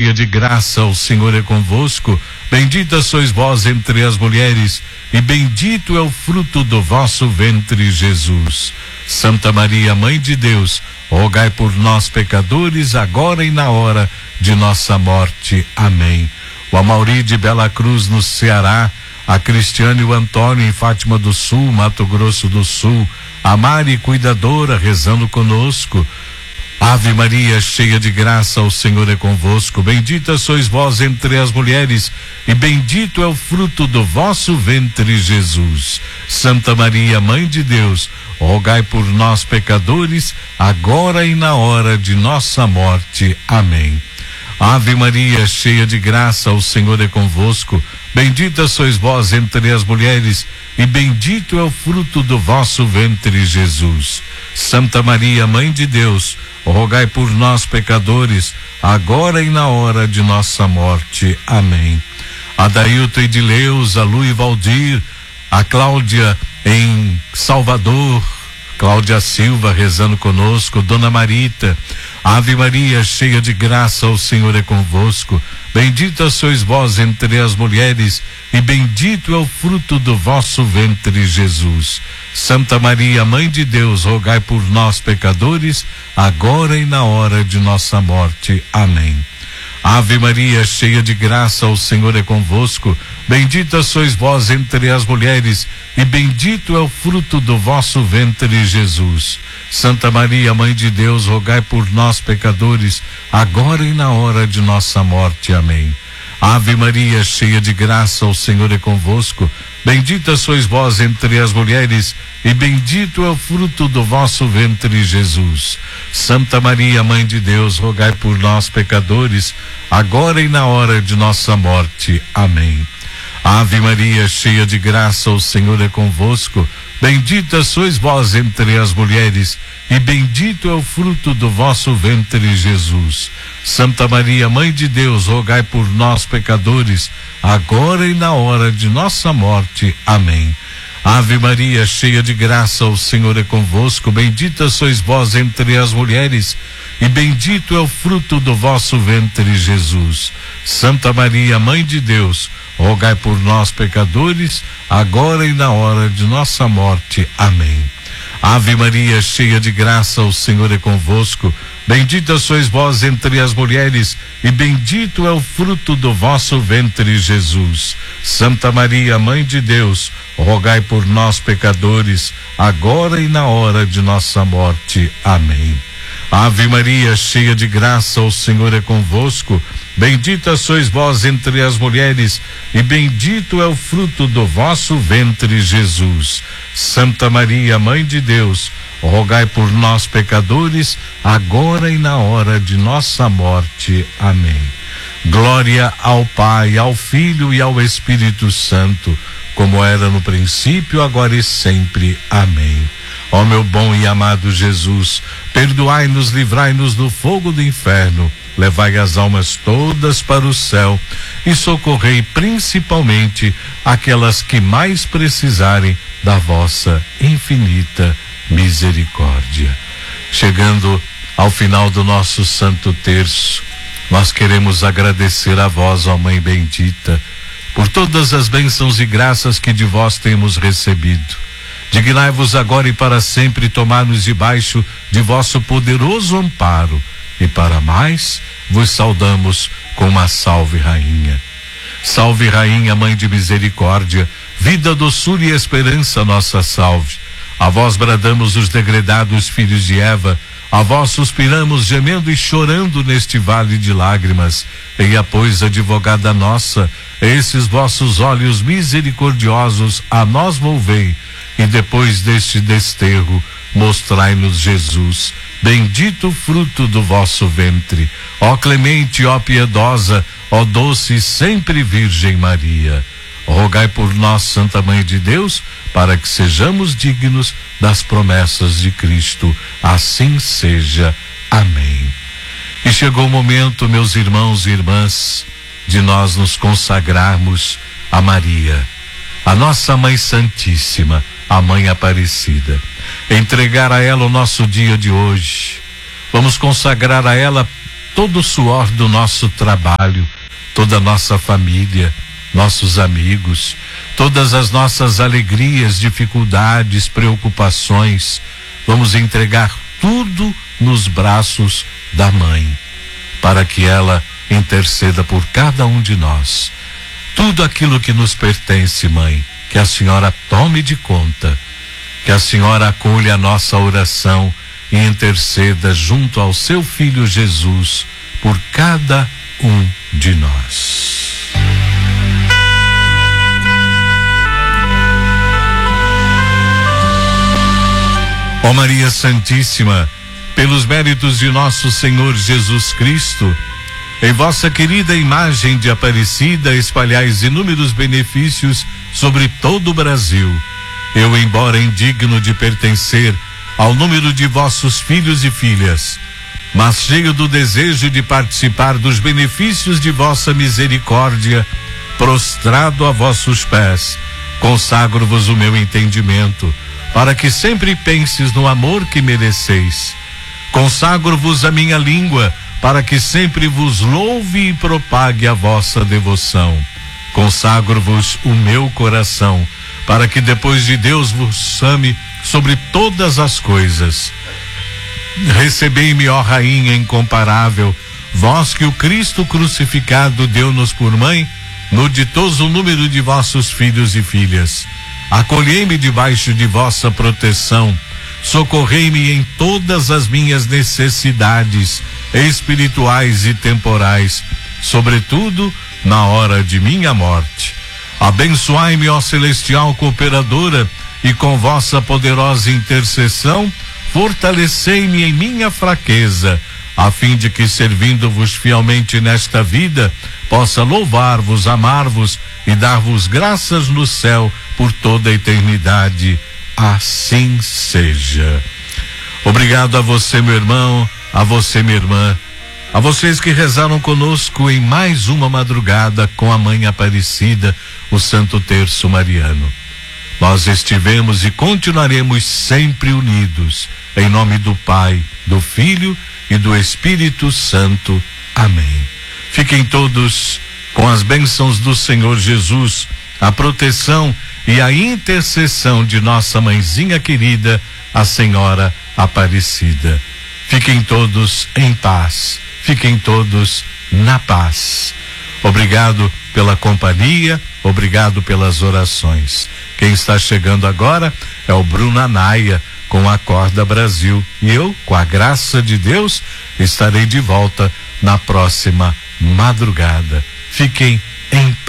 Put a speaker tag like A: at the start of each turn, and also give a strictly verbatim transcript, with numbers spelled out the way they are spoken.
A: cheia de graça, o Senhor é convosco. Bendita sois vós entre as mulheres, e bendito é o fruto do vosso ventre, Jesus. Santa Maria, Mãe de Deus, rogai por nós, pecadores, agora e na hora de nossa morte. Amém. O Amauri de Bela Cruz, no Ceará, a Cristiane e o Antônio em Fátima do Sul, Mato Grosso do Sul, a Mari Cuidadora rezando conosco. Ave Maria, cheia de graça, o Senhor é convosco. Bendita sois vós entre as mulheres, e bendito é o fruto do vosso ventre, Jesus. Santa Maria, Mãe de Deus, rogai por nós, pecadores, agora e na hora de nossa morte. Amém. Ave Maria, cheia de graça, o Senhor é convosco. Bendita sois vós entre as mulheres, e bendito é o fruto do vosso ventre, Jesus. Santa Maria, Mãe de Deus, rogai por nós, pecadores, agora e na hora de nossa morte. Amém. Adailton e Dileuza, Lu e Valdir, a Cláudia em Salvador, Cláudia Silva rezando conosco, Dona Marita. Ave Maria, cheia de graça, o Senhor é convosco. Bendita sois vós entre as mulheres, e bendito é o fruto do vosso ventre, Jesus. Santa Maria, Mãe de Deus, rogai por nós, pecadores, agora e na hora de nossa morte. Amém. Ave Maria, cheia de graça, o Senhor é convosco. Bendita sois vós entre as mulheres, e bendito é o fruto do vosso ventre, Jesus. Santa Maria, Mãe de Deus, rogai por nós, pecadores, agora e na hora de nossa morte. Amém. Ave Maria, cheia de graça, o Senhor é convosco. Bendita sois vós entre as mulheres, e bendito é o fruto do vosso ventre, Jesus. Santa Maria, Mãe de Deus, rogai por nós, pecadores, agora e na hora de nossa morte. Amém. Ave Maria, cheia de graça, o Senhor é convosco. Bendita sois vós entre as mulheres, e bendito é o fruto do vosso ventre, Jesus. Santa Maria, Mãe de Deus, rogai por nós, pecadores, agora e na hora de nossa morte. Amém. Ave Maria, cheia de graça, o Senhor é convosco. Bendita sois vós entre as mulheres, e bendito é o fruto do vosso ventre, Jesus. Santa Maria, Mãe de Deus, rogai por nós, pecadores, agora e na hora de nossa morte. Amém. Ave Maria, cheia de graça, o Senhor é convosco. Bendita sois vós entre as mulheres, e bendito é o fruto do vosso ventre, Jesus. Santa Maria, Mãe de Deus, rogai por nós, pecadores, agora e na hora de nossa morte. Amém. Ave Maria, cheia de graça, o Senhor é convosco. Bendita sois vós entre as mulheres, e bendito é o fruto do vosso ventre, Jesus. Santa Maria, Mãe de Deus, rogai por nós, pecadores, agora e na hora de nossa morte. Amém. Glória ao Pai, ao Filho e ao Espírito Santo, como era no princípio, agora e sempre. Amém. Ó meu bom e amado Jesus, perdoai-nos, livrai-nos do fogo do inferno, levai as almas todas para o céu e socorrei principalmente aquelas que mais precisarem da vossa infinita misericórdia. Chegando ao final do nosso Santo Terço, nós queremos agradecer a vós, ó Mãe bendita, por todas as bênçãos e graças que de vós temos recebido. Dignai-vos agora e para sempre tomar-nos debaixo de vosso poderoso amparo, e para mais vos saudamos com uma salve, Rainha. Salve, Rainha, Mãe de misericórdia, vida, doçura e esperança, nossa salve. A vós bradamos os degredados filhos de Eva, a vós suspiramos, gemendo e chorando neste vale de lágrimas. Eia, pois, advogada nossa, esses vossos olhos misericordiosos a nós volvei, e depois deste desterro, mostrai-nos Jesus, bendito fruto do vosso ventre. Ó clemente, ó piedosa, ó doce e sempre Virgem Maria, rogai por nós, Santa Mãe de Deus, para que sejamos dignos das promessas de Cristo. Assim seja. Amém. E chegou o momento, meus irmãos e irmãs, de nós nos consagrarmos a Maria, a nossa Mãe Santíssima, a Mãe Aparecida. Entregar a ela o nosso dia de hoje. Vamos consagrar a ela todo o suor do nosso trabalho, toda a nossa família, nossos amigos, todas as nossas alegrias, dificuldades, preocupações. Vamos entregar tudo nos braços da Mãe, para que ela interceda por cada um de nós. Tudo aquilo que nos pertence, Mãe, que a Senhora tome de conta, que a Senhora acolha a nossa oração e interceda junto ao seu Filho Jesus por cada um de nós. Ó Maria Santíssima, pelos méritos de nosso Senhor Jesus Cristo, em vossa querida imagem de Aparecida, espalhais inúmeros benefícios sobre todo o Brasil. Eu, embora indigno de pertencer ao número de vossos filhos e filhas, mas cheio do desejo de participar dos benefícios de vossa misericórdia, prostrado a vossos pés, consagro-vos o meu entendimento, para que sempre penses no amor que mereceis. Consagro-vos a minha língua, para que sempre vos louve e propague a vossa devoção. Consagro-vos o meu coração, para que depois de Deus vos ame sobre todas as coisas. Recebei-me, ó Rainha incomparável, vós que o Cristo crucificado deu-nos por mãe, no ditoso número de vossos filhos e filhas. Acolhei-me debaixo de vossa proteção, socorrei-me em todas as minhas necessidades espirituais e temporais, sobretudo na hora de minha morte. Abençoai-me, ó celestial cooperadora, e com vossa poderosa intercessão, fortalecei-me em minha fraqueza, a fim de que, servindo-vos fielmente nesta vida, possa louvar-vos, amar-vos e dar-vos graças no céu por toda a eternidade. Assim seja. Obrigado a você, meu irmão, a você, minha irmã, a vocês que rezaram conosco em mais uma madrugada com a Mãe Aparecida, o Santo Terço Mariano. Nós estivemos e continuaremos sempre unidos, em nome do Pai, do Filho e do Espírito Santo. Amém. Fiquem todos com as bênçãos do Senhor Jesus, a proteção e a intercessão de nossa mãezinha querida, a Senhora Aparecida. Fiquem todos em paz, fiquem todos na paz. Obrigado pela companhia, obrigado pelas orações. Quem está chegando agora é o Bruno Anaia com Acorda Brasil, e eu, com a graça de Deus, estarei de volta na próxima madrugada. Fiquem em paz.